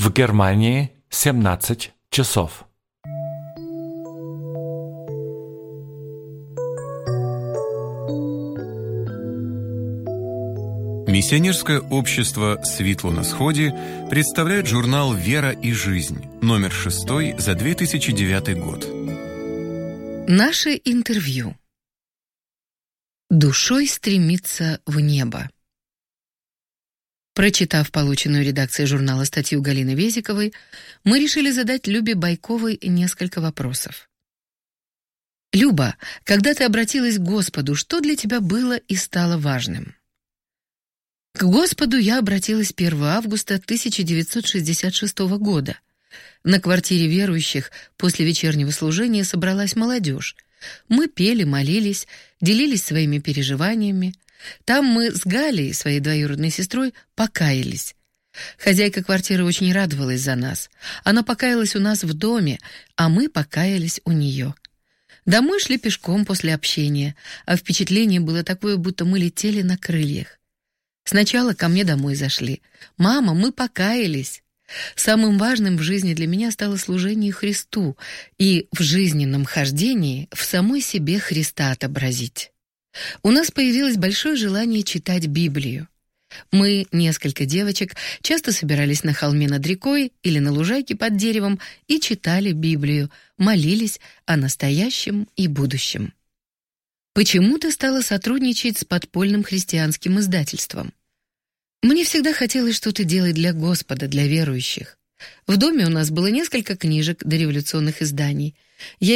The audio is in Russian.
В Германии 17 часов. Миссионерское общество «Світло на Сході» представляет журнал «Вера и жизнь», номер 6 за 2009 год. Наше интервью. Душой стремиться в небо. Прочитав полученную редакцией журнала статью Галины Везиковой, мы решили задать Любе Байковой несколько вопросов. Люба, когда ты обратилась к Господу, что для тебя было и стало важным? К Господу я обратилась 1 августа 1966 года. На квартире верующих после вечернего служения собралась молодежь. Мы пели, молились, делились своими переживаниями. Там мы с Галей, своей двоюродной сестрой, покаялись. Хозяйка квартиры очень радовалась за нас. Она покаялась у нас в доме, а мы покаялись у нее. Домой шли пешком после общения, а впечатление было такое, будто мы летели на крыльях. Сначала ко мне домой зашли. «Мама, мы покаялись». Самым важным в жизни для меня стало служение Христу и в жизненном хождении в самой себе Христа отобразить. У нас появилось большое желание читать Библию. Мы, несколько девочек, часто собирались на холме над рекой или на лужайке под деревом и читали Библию, молились о настоящем и будущем. Почему ты стала сотрудничать с подпольным христианским издательством? Мне всегда хотелось что-то делать для Господа, для верующих. В доме у нас было несколько книжек дореволюционных изданий. Я